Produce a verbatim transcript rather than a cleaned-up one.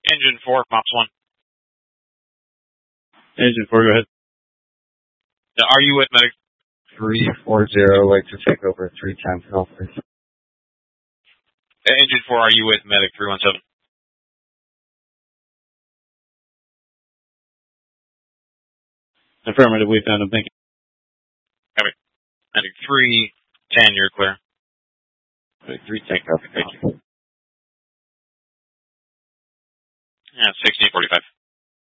Engine four, Pops one. Engine four, go ahead. Yeah, are you with medic? three four zero, like to take over three times health, please. Engine four, are you with medic three one seven? Affirmative, we found him, thank you. Copy. Medic three ten, you're clear. Medic three ten, copy, thank you. Yeah, sixteen forty-five.